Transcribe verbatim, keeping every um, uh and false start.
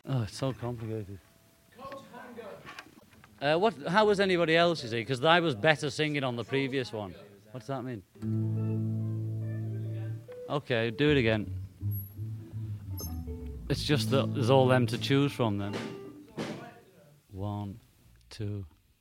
Oh, it's so complicated. Uh, what? How was anybody else, you see? Because I was better singing on the previous one. What does that mean? Okay, do it again. It's just that there's all them to choose from then. One, two...